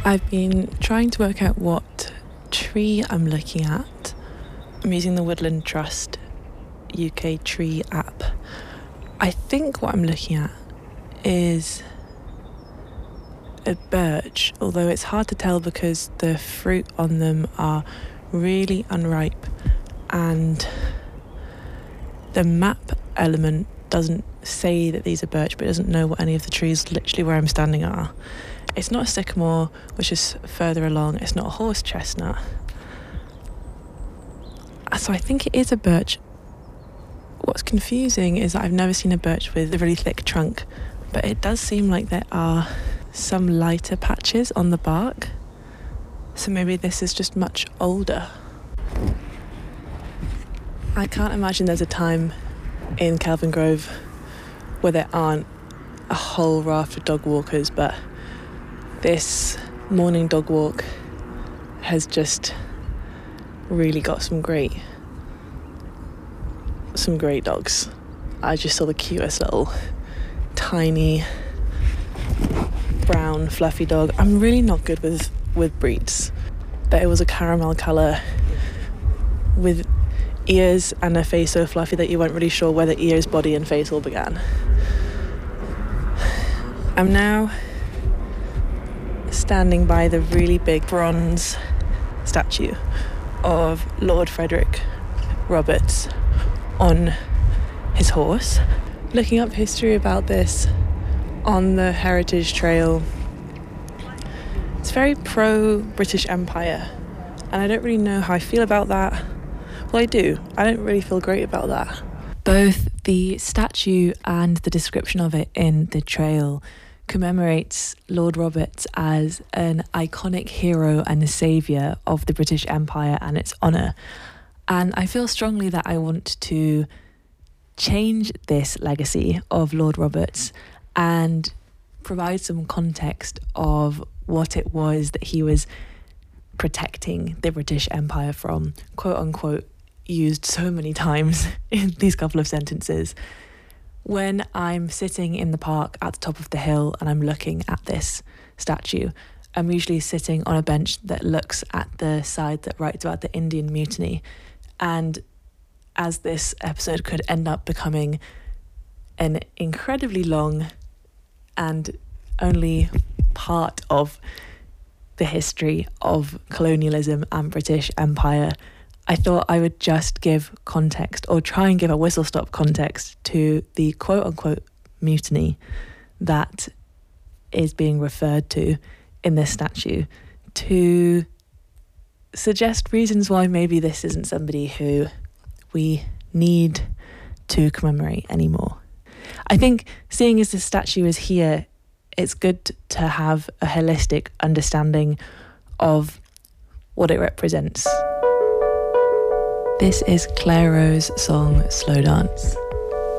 I've been trying to work out what tree I'm looking at. I'm using the Woodland Trust UK tree app. I think what I'm looking at is a birch, although it's hard to tell because the fruit on them are really unripe and the map element doesn't say that these are birch, but it doesn't know what any of the trees literally where I'm standing are. It's not a sycamore, which is further along. It's not a horse chestnut. So I think it is a birch. What's confusing is that I've never seen a birch with a really thick trunk, but it does seem like there are some lighter patches on the bark. So maybe this is just much older. I can't imagine there's a time in Kelvingrove where there aren't a whole raft of dog walkers, but this morning dog walk has just really got some great dogs. I just saw the cutest little tiny brown fluffy dog. I'm really not good with breeds, but it was a caramel colour with ears and a face so fluffy that you weren't really sure where the ears, body and face all began. I'm now standing by the really big bronze statue of Lord Frederick Roberts on his horse. Looking up history about this on the Heritage Trail, it's very pro-British Empire, and I don't really know how I feel about that. Well, I do. I don't really feel great about that. Both the statue and the description of it in the trail commemorates Lord Roberts as an iconic hero and a saviour of the British Empire and its honour. And I feel strongly that I want to change this legacy of Lord Roberts and provide some context of what it was that he was protecting the British Empire from, quote unquote, used so many times in these couple of sentences. When I'm sitting in the park at the top of the hill and I'm looking at this statue, I'm usually sitting on a bench that looks at the side that writes about the Indian Mutiny. And as this episode could end up becoming an incredibly long and only part of the history of colonialism and British Empire, I thought I would just give context, or try and give a whistle-stop context, to the quote-unquote mutiny that is being referred to in this statue, to suggest reasons why maybe this isn't somebody who we need to commemorate anymore. I think, seeing as this statue is here, it's good to have a holistic understanding of what it represents. This is Claire Rowe's song Slow Dance.